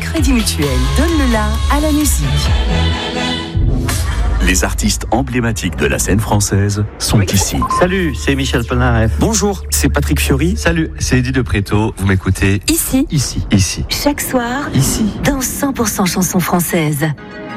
Crédit Mutuel donne le la à la musique. Les artistes emblématiques de la scène française sont ici. Salut, c'est Michel Polnareff. Bonjour, c'est Patrick Fiori. Salut, c'est Eddie de Préto. Vous m'écoutez Ici, ici. chaque soir, Ici. dans 100% chansons françaises.